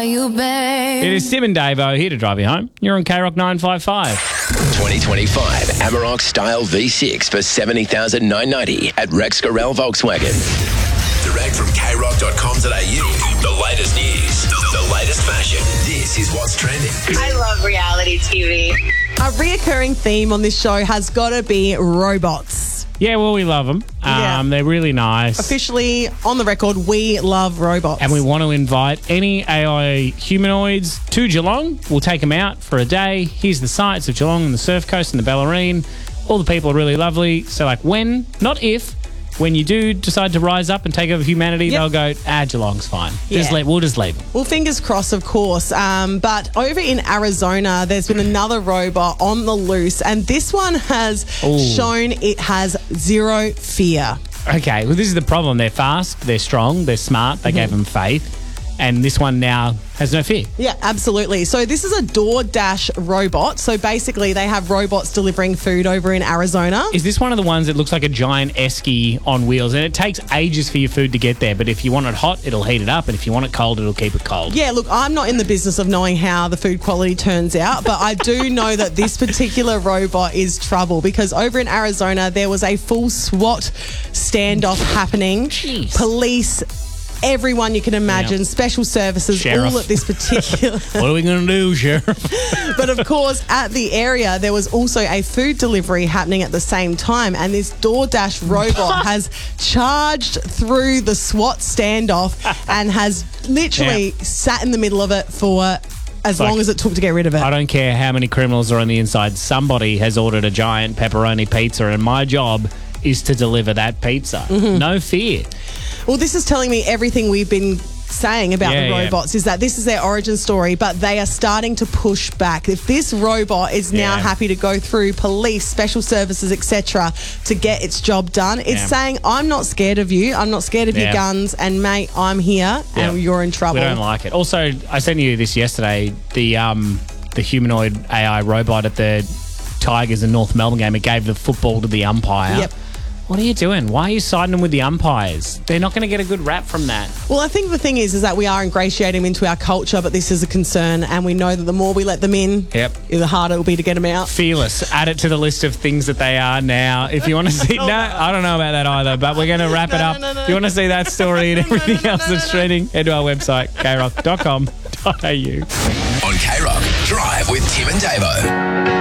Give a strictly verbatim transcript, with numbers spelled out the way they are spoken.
It is Tim and Davo here to drive you home. You're on K Rock nine five five. twenty twenty-five Amarok Style V six for seventy thousand nine hundred ninety dollars at Rex Gorell Volkswagen. Direct from k rock dot com dot a u. The latest news, the latest fashion. This is what's trending. I love reality T V. A reoccurring theme on this show has got to be robots. Yeah, well, we love them. Um, Yeah. They're really nice. Officially, on the record, we love robots. And we want to invite any A I humanoids to Geelong. We'll take them out for a day. Here's the sights of Geelong and the Surf Coast and the Bellarine. All the people are really lovely. So, like, when, not if, when you do decide to rise up and take over humanity, Yep. they'll go, ah, Geelong's fine. Just Yeah. let, we'll just leave them. Well, fingers crossed, of course. Um, but over in Arizona, there's been another robot on the loose, and this one has Ooh. shown it has zero fear. Okay, well, this is the problem. They're fast, they're strong, they're smart. They gave them faith. And this one now has no fear. Yeah, absolutely. So this is a DoorDash robot. So basically, they have robots delivering food over in Arizona. Is this one of the ones that looks like a giant esky on wheels? And it takes ages for your food to get there. But if you want it hot, it'll heat it up. And if you want it cold, it'll keep it cold. Yeah, look, I'm not in the business of knowing how the food quality turns out, but I do know that this particular robot is trouble because over in Arizona, there was a full SWAT standoff happening. Jeez. Police, everyone you can imagine, Yeah. special services, Sheriff. all at this particular... What are we going to do, Sheriff? But of course, at the area, there was also a food delivery happening at the same time. And this DoorDash robot has charged through the SWAT standoff and has literally Yeah. sat in the middle of it for as Like, long as it took to get rid of it. I don't care how many criminals are on the inside. Somebody has ordered a giant pepperoni pizza, and my job is to deliver that pizza. Mm-hmm. No fear. Well, this is telling me everything we've been saying about Yeah, the yeah. robots is that this is their origin story, but they are starting to push back. If this robot is now Yeah. happy to go through police, special services, et cetera, to get its job done, it's Yeah. saying, I'm not scared of you, I'm not scared of Yeah. your guns, and mate, I'm here, Yeah. and you're in trouble. We don't like it. Also, I sent you this yesterday, the um, the humanoid A I robot at the Tigers and North Melbourne game. It gave the football to the umpire. Yep. What are you doing? Why are you siding them with the umpires? They're not going to get a good rap from that. Well, I think the thing is, is that we are ingratiating them into our culture, but this is a concern, and we know that the more we let them in, Yep. the harder it will be to get them out. Fearless. Add it to the list of things that they are now. If you want to see... No, I don't know about that either, but we're going to wrap it No, up. no, no, If you want to see that story and everything no, no, else no, that's no. trending, head to our website, k rock dot com dot a u. On K Rock, drive with Tim and Davo.